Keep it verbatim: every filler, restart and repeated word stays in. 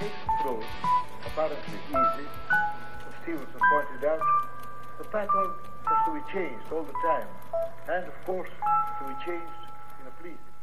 this approach, apparently easy, as Stevenson pointed out, the pattern has to be changed all the time, and of course to be changed in a pleasing